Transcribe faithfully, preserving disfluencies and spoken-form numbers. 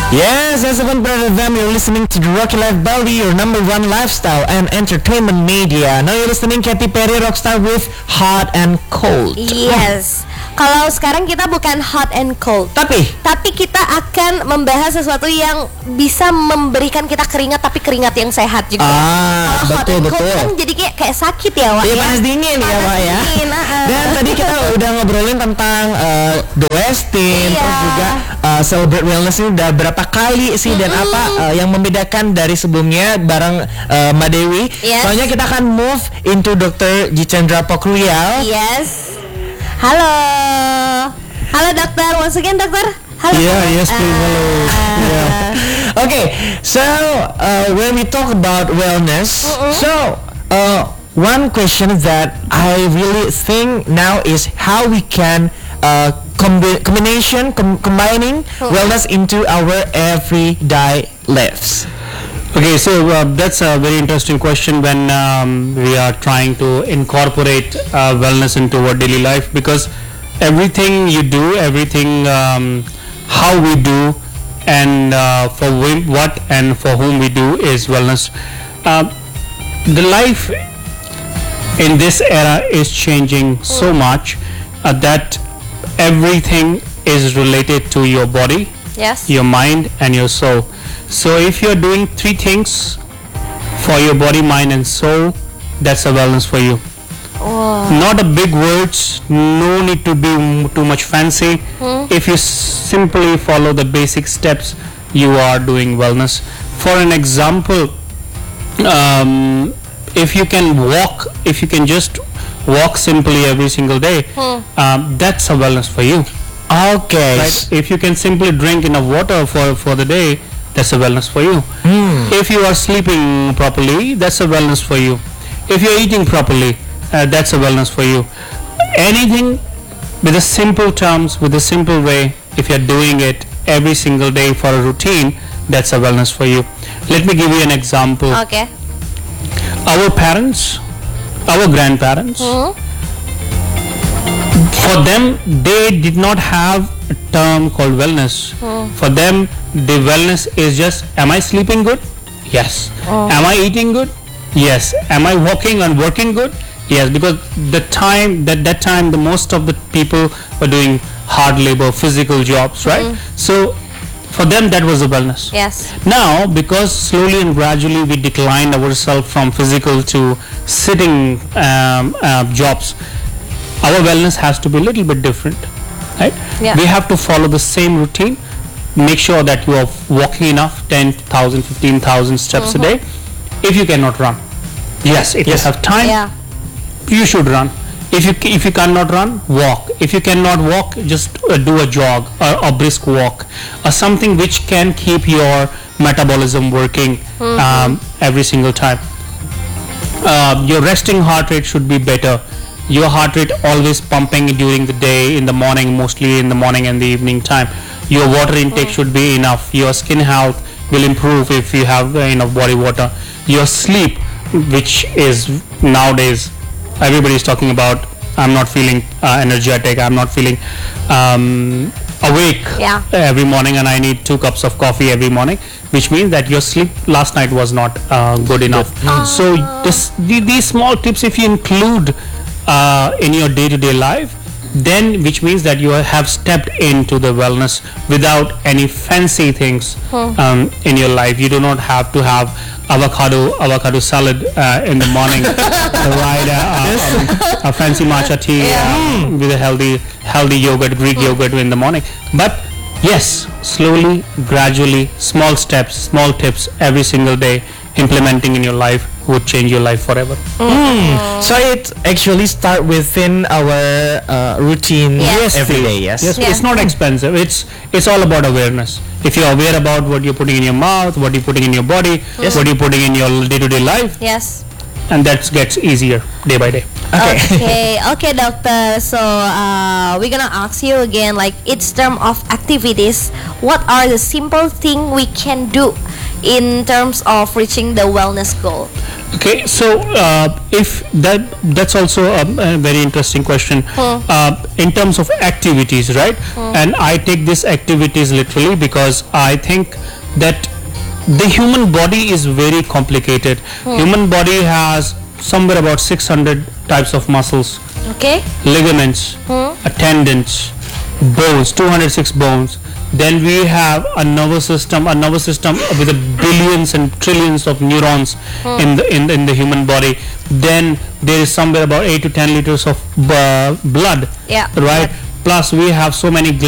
Yes, as a one part of them, you're listening to the Rocky Life Bali, your number one lifestyle and entertainment media. Now you're listening Katy Perry Rockstar with Hot and Cold. Yes. Kalau sekarang kita bukan hot and cold, Tapi tapi kita akan membahas sesuatu yang bisa memberikan kita keringat, tapi keringat yang sehat juga. Ah, Kalau hot betul and cold betul. kan jadi kayak kayak sakit ya, Wak. Iya, ya? panas dingin ya, Pak ya. Dingin, uh-uh. Dan tadi kita udah ngobrolin tentang uh, the Westin, Iya. terus juga uh, Celebrate Wellness ini udah berapa kali sih dan Mm-mm. apa uh, yang membedakan dari sebelumnya bareng uh, Mbak Dewi. Yes. Soalnya kita akan move into dokter Jitendra Pokrial. Yes. Halo. Halo dokter, once again dokter. Halo. Yeah, yes, please, hello. Ah. Yeah. Okay, so uh, when we talk about wellness, Mm-mm. so uh, one question that I really think now is how we can uh, combi- combination com- combining Mm. wellness into our everyday lives. Okay, so uh, that's a very interesting question when um, we are trying to incorporate uh, wellness into our daily life, because everything you do, everything um, how we do, and uh, for whom, what and for whom we do is wellness. Uh, the life in this era is changing so much uh, that everything is related to your body, Yes. your mind and your soul. So if you're doing three things for your body, mind and soul, that's a wellness for you. Wow. Not a big words, no need to be m- too much fancy. Hmm. If you simply follow the basic steps, you are doing wellness. For an example, um, if you can walk, if you can just walk simply every single day, Hmm. um, that's a wellness for you. Okay. Right? If you can simply drink enough water for, for the day, that's a wellness for you. Hmm. If you are sleeping properly, that's a wellness for you. If you're eating properly, uh, that's a wellness for you. Anything with a simple terms, with a simple way, if you're doing it every single day for a routine, that's a wellness for you. Let me give you an example. Okay. Our parents, our grandparents, Hmm. for them, they did not have a term called wellness. Hmm. For them, the wellness is just, am I sleeping good? Yes. Oh. Am I eating good? Yes. Am I walking and working good? Yes, because the time that that time the most of the people were doing hard labor, physical jobs, right? So for them that was a wellness. Yes. Now, because slowly and gradually we declined ourselves from physical to sitting um, uh, jobs, our wellness has to be a little bit different, right? Yeah. We have to follow the same routine. Make sure that you are walking enough, ten thousand, fifteen thousand steps a day. If you cannot run, yes, if Yes. you have time, Yeah. you should run. If you if you cannot run, walk. If you cannot walk, just uh, do a jog or a brisk walk or something which can keep your metabolism working um, every single time. Uh, your resting heart rate should be better. Your heart rate always pumping during the day, in the morning, mostly in the morning and the evening time. Your water intake should be enough. Your skin health will improve if you have uh, enough body water. Your sleep, which is nowadays everybody is talking about, I'm not feeling uh, energetic, I'm not feeling um, awake Yeah. every morning, and I need two cups of coffee every morning, which means that your sleep last night was not uh, good enough. So this, the, these small tips, if you include uh, in your day-to-day life, then which means that you have stepped into the wellness without any fancy things um, in your life. You do not have to have avocado avocado salad uh, in the morning, right? Uh, um, a fancy matcha tea uh, with a healthy healthy yogurt, Greek yogurt in the morning. But yes, slowly, gradually, small steps, small tips every single day, implementing in your life would change your life forever. So it actually start within our uh, routine Yes. every day. Yes. Yes, Yeah. it's not expensive. It's it's all about awareness. If you're aware about what you're putting in your mouth, what you're putting in your body, Yes. what you're putting in your day-to-day life, Yes. and that gets easier day by day. Okay. Okay, okay, doctor. So uh, we're gonna ask you again, like each term of activities. What are the simple thing we can do in terms of reaching the wellness goal? Okay, so uh, if that that's also a, a very interesting question. Uh, in terms of activities, right? And I take these activities literally because I think that the human body is very complicated. Human body has somewhere about six hundred types of muscles, Okay. ligaments, uh, tendons, bones, two hundred six bones. Then we have a nervous system, a nervous system with a billions and trillions of neurons in the in the, in the human body. Then there is somewhere about eight to ten liters of uh, blood, Yeah. right? Plus we have so many